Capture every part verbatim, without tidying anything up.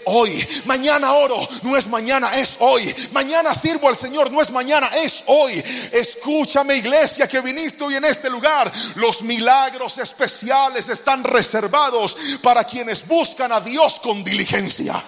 hoy. Mañana oro, no es mañana, es hoy. Mañana sirvo al Señor, no es mañana, es hoy. Escúchame, iglesia, que viniste hoy en este lugar. Los milagros especiales están reservados para quienes buscan a Dios con diligencia.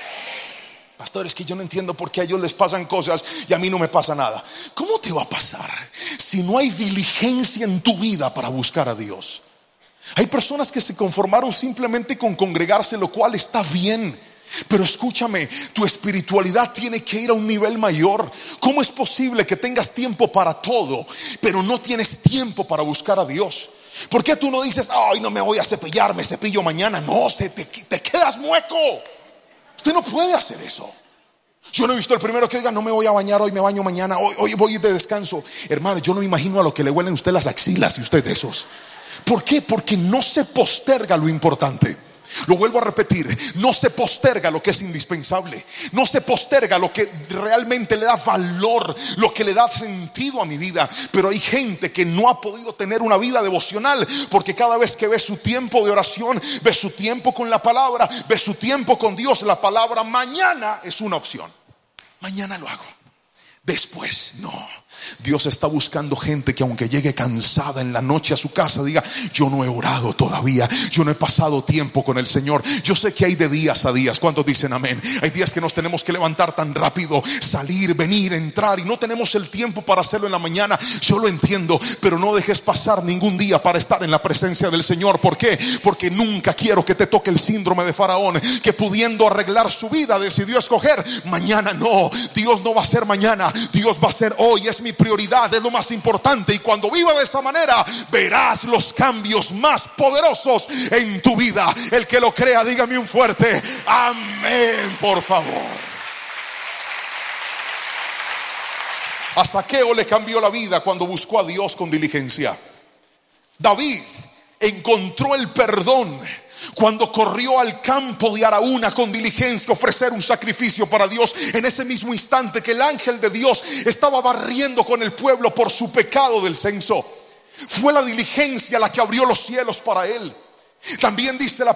Pastor, es que yo no entiendo por qué a ellos les pasan cosas y a mí no me pasa nada. ¿Cómo te va a pasar si no hay diligencia en tu vida para buscar a Dios? Hay personas que se conformaron simplemente con congregarse, lo cual está bien. Pero escúchame, tu espiritualidad tiene que ir a un nivel mayor. ¿Cómo es posible que tengas tiempo para todo, pero no tienes tiempo para buscar a Dios? ¿Por qué tú no dices, ay, no me voy a cepillar, me cepillo mañana? No, se te, te quedas mueco. Usted no puede hacer eso. Yo no he visto el primero que diga, no me voy a bañar hoy, me baño mañana, hoy, hoy voy de descanso. Hermano, yo no me imagino a lo que le huelen a usted las axilas y usted de esos. ¿Por qué? Porque no se posterga lo importante. Lo vuelvo a repetir, no se posterga lo que es indispensable. No se posterga lo que realmente le da valor, lo que le da sentido a mi vida. Pero hay gente que no ha podido tener una vida devocional, porque cada vez que ve su tiempo de oración, ve su tiempo con la palabra, ve su tiempo con Dios, la palabra mañana es una opción. Mañana lo hago, después no. Dios está buscando gente que aunque llegue cansada en la noche a su casa, diga, yo no he orado todavía, yo no he pasado tiempo con el Señor. Yo sé que hay de días a días. ¿Cuántos dicen amén? Hay días que nos tenemos que levantar tan rápido, salir, venir, entrar, y no tenemos el tiempo para hacerlo en la mañana. Yo lo entiendo, pero no dejes pasar ningún día para estar en la presencia del Señor. ¿Por qué? Porque nunca quiero que te toque el síndrome de Faraón, que pudiendo arreglar su vida decidió escoger mañana. No, Dios no va a ser mañana, Dios va a ser hoy. Es mi prioridad, es lo más importante. Y cuando viva de esa manera, verás los cambios más poderosos en tu vida. El que lo crea, dígame un fuerte amén, por favor. A Zaqueo le cambió la vida cuando buscó a Dios con diligencia. David encontró el perdón cuando corrió al campo de Araúna con diligencia a ofrecer un sacrificio para Dios. En ese mismo instante que el ángel de Dios estaba barriendo con el pueblo por su pecado del censo, fue la diligencia la que abrió los cielos para él. También dice la